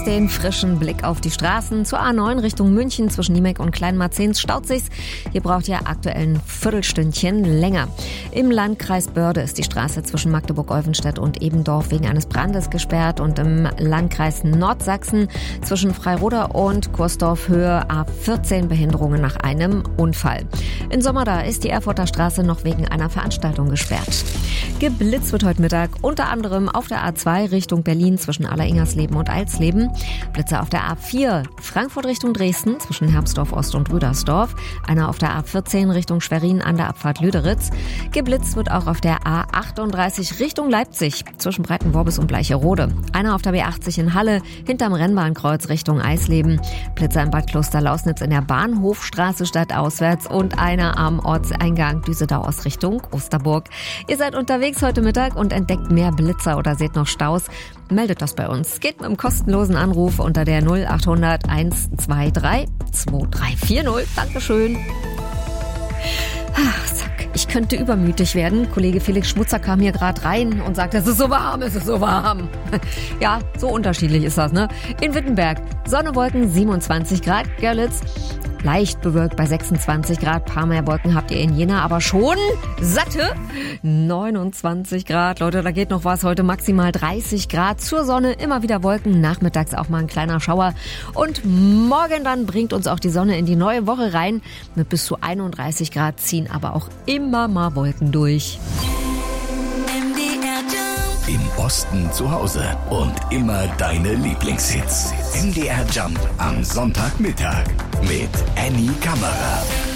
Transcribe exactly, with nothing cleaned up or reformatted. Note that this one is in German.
jetzt den frischen Blick auf die Straßen. Zur A neun Richtung München zwischen Niemek und Kleinmarzens staut sich's. Hier braucht ihr aktuell ein Viertelstündchen länger. Im Landkreis Börde ist die Straße zwischen Magdeburg-Olvenstedt und Ebendorf wegen eines Brandes gesperrt und im Landkreis Nordsachsen zwischen Freiroda und Kursdorf Höhe A vierzehn Behinderungen nach einem Unfall. In Sommerda ist die Erfurter Straße noch wegen einer Veranstaltung gesperrt. Geblitzt wird heute Mittag unter anderem auf der A zwei Richtung Berlin zwischen Alleringersleben und Eilsleben. Blitze auf der A vier Frankfurt Richtung Dresden zwischen Herbstdorf Ost und Rüdersdorf. Einer auf der A vierzehn Richtung Schwerin an der Abfahrt Lüderitz. Geblitzt wird auch auf der A achtunddreißig Richtung Leipzig zwischen Breitenworbis und Bleicherode. Einer auf der B achtzig in Halle hinterm Rennbahnkreuz Richtung Eisleben. Blitzer im Bad Kloster-Lausnitz in der Bahnhofstraße stadtauswärts und einer am Ortseingang Düsedau aus Richtung Osterburg. Ihr seid unterwegs heute Mittag und entdeckt mehr Blitzer oder seht noch Staus, meldet das bei uns. Geht mit einem kostenlosen Anruf unter der null achthundert eins zwei drei zwei drei vier null. Dankeschön. Ach, zack. Ich könnte übermütig werden. Kollege Felix Schmutzer kam hier gerade rein und sagte, es ist so warm, es ist so warm. Ja, so unterschiedlich ist das, ne? In Wittenberg, Sonne, Wolken, siebenundzwanzig Grad. Görlitz, leicht bewölkt bei sechsundzwanzig Grad. Paar mehr Wolken habt ihr in Jena, aber schon satte neunundzwanzig Grad. Leute, da geht noch was. Heute maximal dreißig Grad. Zur Sonne immer wieder Wolken. Nachmittags auch mal ein kleiner Schauer. Und morgen dann bringt uns auch die Sonne in die neue Woche rein. Mit bis zu einunddreißig Grad ziehen aber auch immer mal Wolken durch. Im Osten zu Hause und immer deine Lieblingshits. M D R Jump am Sonntagmittag mit Annie Kammerer.